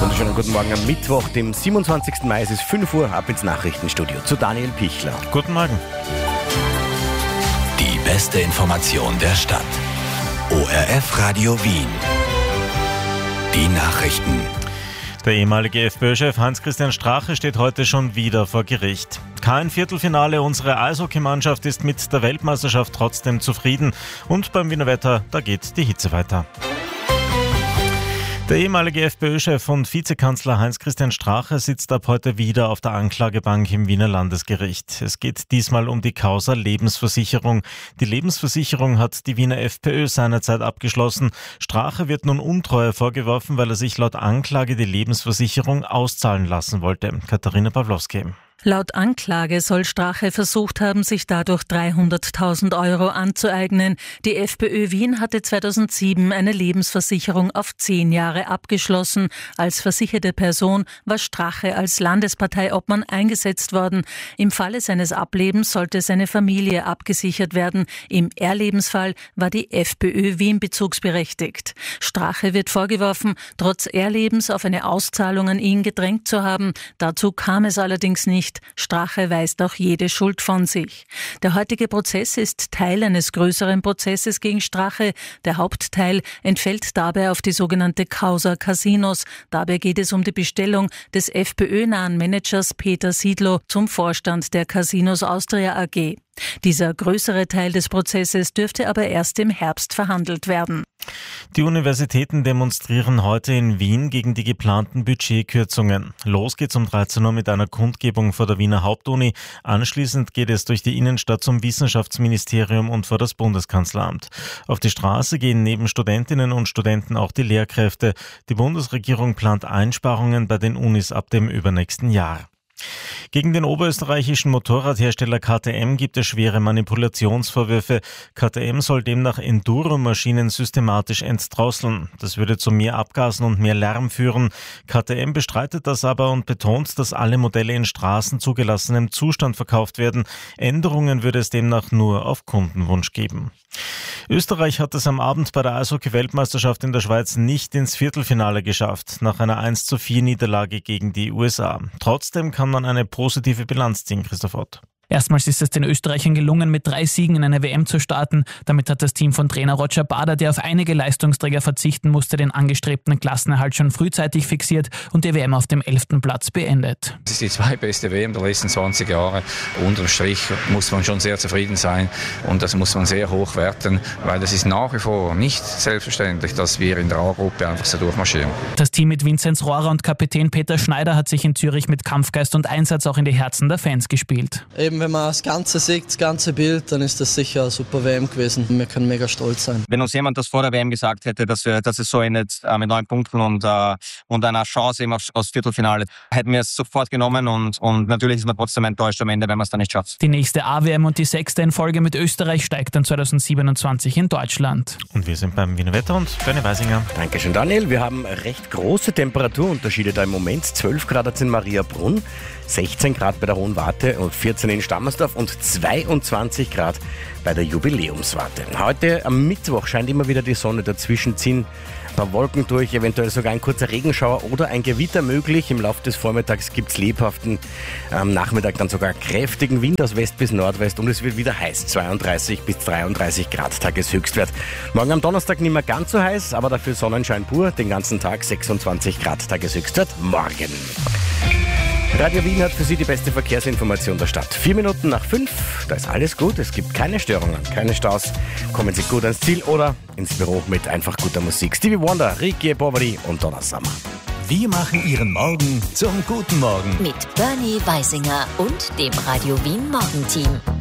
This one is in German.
Wunderschönen guten Morgen am Mittwoch, dem 27. Mai. Es ist 5 Uhr, ab ins Nachrichtenstudio zu Daniel Pichler. Guten Morgen. Die beste Information der Stadt. ORF Radio Wien. Die Nachrichten. Der ehemalige FPÖ-Chef Hans-Christian Strache steht heute schon wieder vor Gericht. Kein Viertelfinale, unsere Eishockeymannschaft ist mit der Weltmeisterschaft trotzdem zufrieden. Und beim Wiener Wetter, da geht die Hitze weiter. Der ehemalige FPÖ-Chef und Vizekanzler Hans-Christian Strache sitzt ab heute wieder auf der Anklagebank im Wiener Landesgericht. Es geht diesmal um die Causa Lebensversicherung. Die Lebensversicherung hat die Wiener FPÖ seinerzeit abgeschlossen. Strache wird nun Untreue vorgeworfen, weil er sich laut Anklage die Lebensversicherung auszahlen lassen wollte. Katharina Pawlowski. Laut Anklage soll Strache versucht haben, sich dadurch 300.000 Euro anzueignen. Die FPÖ Wien hatte 2007 eine Lebensversicherung auf 10 Jahre abgeschlossen. Als versicherte Person war Strache als Landesparteiobmann eingesetzt worden. Im Falle seines Ablebens sollte seine Familie abgesichert werden. Im Erlebensfall war die FPÖ Wien bezugsberechtigt. Strache wird vorgeworfen, trotz Erlebens auf eine Auszahlung an ihn gedrängt zu haben. Dazu kam es allerdings nicht. Strache weist auch jede Schuld von sich. Der heutige Prozess ist Teil eines größeren Prozesses gegen Strache. Der Hauptteil entfällt dabei auf die sogenannte Causa Casinos. Dabei geht es um die Bestellung des FPÖ-nahen Managers Peter Siedlow zum Vorstand der Casinos Austria AG. Dieser größere Teil des Prozesses dürfte aber erst im Herbst verhandelt werden. Die Universitäten demonstrieren heute in Wien gegen die geplanten Budgetkürzungen. Los geht's um 13 Uhr mit einer Kundgebung vor der Wiener Hauptuni. Anschließend geht es durch die Innenstadt zum Wissenschaftsministerium und vor das Bundeskanzleramt. Auf die Straße gehen neben Studentinnen und Studenten auch die Lehrkräfte. Die Bundesregierung plant Einsparungen bei den Unis ab dem übernächsten Jahr. Gegen den oberösterreichischen Motorradhersteller KTM gibt es schwere Manipulationsvorwürfe. KTM soll demnach Enduro-Maschinen systematisch entdrosseln. Das würde zu mehr Abgasen und mehr Lärm führen. KTM bestreitet das aber und betont, dass alle Modelle in straßenzugelassenem Zustand verkauft werden. Änderungen würde es demnach nur auf Kundenwunsch geben. Österreich hat es am Abend bei der Eishockey-Weltmeisterschaft in der Schweiz nicht ins Viertelfinale geschafft, nach einer 1:4 Niederlage gegen die USA. Trotzdem kann man eine positive Bilanz ziehen, Christoph Ott. Erstmals ist es den Österreichern gelungen, mit 3 Siegen in eine WM zu starten. Damit hat das Team von Trainer Roger Bader, der auf einige Leistungsträger verzichten musste, den angestrebten Klassenerhalt schon frühzeitig fixiert und die WM auf dem 11. Platz beendet. Das ist die zweitbeste WM der letzten 20 Jahre. Unterm Strich muss man schon sehr zufrieden sein und das muss man sehr hoch werten, weil es ist nach wie vor nicht selbstverständlich, dass wir in der A-Gruppe einfach so durchmarschieren. Das Team mit Vinzenz Rohrer und Kapitän Peter Schneider hat sich in Zürich mit Kampfgeist und Einsatz auch in die Herzen der Fans gespielt. Wenn man das Ganze sieht, das ganze Bild, dann ist das sicher eine super WM gewesen. Wir können mega stolz sein. Wenn uns jemand das vor der WM gesagt hätte, dass es so endet mit 9 Punkten und einer Chance eben aufs Viertelfinale, hätten wir es sofort genommen und natürlich ist man trotzdem enttäuscht am Ende, wenn man es dann nicht schafft. Die nächste A-WM und die 6. in Folge mit Österreich steigt dann 2027 in Deutschland. Und wir sind beim Wiener Wetter und Bernie Weisinger. Dankeschön, Daniel. Wir haben recht große Temperaturunterschiede da im Moment. 12 Grad hat es in Mariabrunn, 16 Grad bei der Hohen Warte und 14 in Stammersdorf und 22 Grad bei der Jubiläumswarte. Heute am Mittwoch scheint immer wieder die Sonne, dazwischen ziehen ein paar Wolken durch, eventuell sogar ein kurzer Regenschauer oder ein Gewitter möglich. Im Laufe des Vormittags gibt es lebhaften, am Nachmittag dann sogar kräftigen Wind aus West bis Nordwest und es wird wieder heiß, 32 bis 33 Grad Tageshöchstwert. Morgen am Donnerstag nicht mehr ganz so heiß, aber dafür Sonnenschein pur, den ganzen Tag 26 Grad Tageshöchstwert morgen. Radio Wien hat für Sie die beste Verkehrsinformation der Stadt. 4 Minuten nach 5, da ist alles gut, es gibt keine Störungen, keine Staus. Kommen Sie gut ans Ziel oder ins Büro mit einfach guter Musik. Stevie Wonder, Ricky Bobby und Donna Summer. Wir machen Ihren Morgen zum guten Morgen. Mit Bernie Weisinger und dem Radio Wien Morgenteam.